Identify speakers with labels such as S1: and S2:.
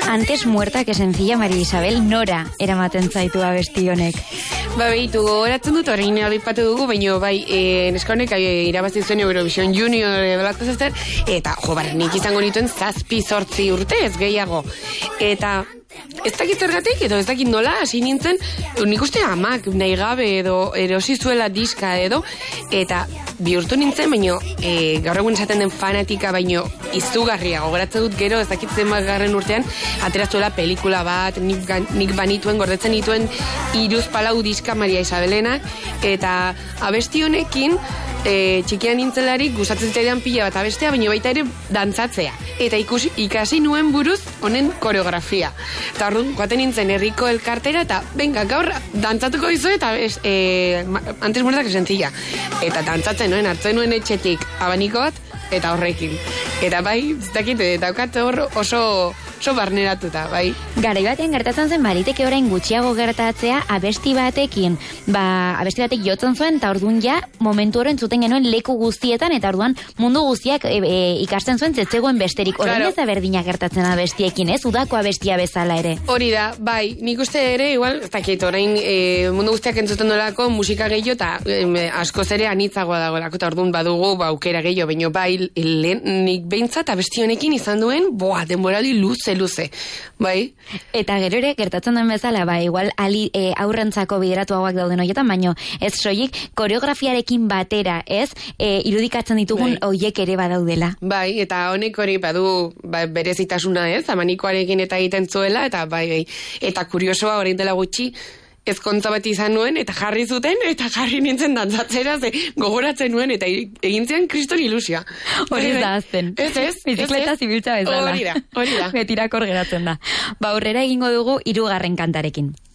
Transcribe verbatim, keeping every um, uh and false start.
S1: Antes muerta que sencilla, María Isabel, nora eramaten zaitu abesti honek.
S2: Ba, behitu, horatzen dut horrein abipatu dugu, baina bai, e, neskonek irabazi zuen Eurovision Junior edolako zazter, eta jo, bar, nik izango nituen zazpi zortzi urte ez gehiago. Eta ez dakit zergatik, edo ez dakit nola, hasi nintzen, nik uste amak nahi gabe edo erosi zuela diska edo, eta bihurtu nintzen, baino e, gaur egun esaten den fanatika, baino izugarria, gogoratzen dut gero, ez dakit zenbagarren urtean, aterazuela pelikula bat, nik, nik banituen, gordetzen dituen iruz palau diska Maria Isabelenak, eta abesti honekin, e, txikian nintzelarik, gustatzen zaidan pila bat abestea, baino baita ere dantzatzea. Eta ikusi, ikasi nuen buruz honen koreografia. Eta orduan, joaten nintzen herriko elkartera, eta venga, gaur dantzatuko dizu, eta es, e, antes muertak sencilla. Eta dantzatzen nuen, hartzen nuen etxetik abaniko bat, eta horrekin. Eta bai, ez dakit, daukat hor oso, oso barneratuta, bai.
S1: Garai batean gertatzen zen, bariteke orain gutxiago gertatzea abesti batekin. Ba, abesti batek jotzen zuen, eta orduan ja, momentu hori entzuten genuen leku guztietan, eta orduan mundu guztiak e, e, ikasten zuen zetzegoen besterik. Orain claro. Ez aberdina gertatzen abestiekin, ez? Udako abestia bezala ere.
S2: Hori da, bai, nik uste ere, igual, ez dakit, orain e, mundu guztiak entzuten dolako musika gehiago, eta e, askoz ere anitzagoa dagoelako, eta orduan badugu, ba, aukera gehiago, baino bai, lehen, nik behintzat abesti honekin izan duen, boa, denboraldi luze, luze, bai?
S1: Eta gero ere, gertatzen den bezala, ba, igual, ali, e, aurrentzako bideratuagoak dauden horietan, baino, ez soilik, koreografiarekin batera, ez, e, irudikatzen ditugun bai. Oiek ere badaudela.
S2: Bai, eta honek hori badu, ba, berezitasuna, ez, amanikoarekin eta egiten zuela, eta bai, bai, eta kuriosoa orain dela gutxi, ezkontza bat izan nuen, eta jarri zuten, eta jarri nintzen dantzatzera, ze gogoratzen nuen, eta egin zian kriston ilusia.
S1: Hori da azten.
S2: Ez, ez.
S1: Bizikleta zibiltza bezala.
S2: Hori da, hori da.
S1: Betirakor geratzen da. Ba, aurrera egingo dugu hirugarren kantarekin.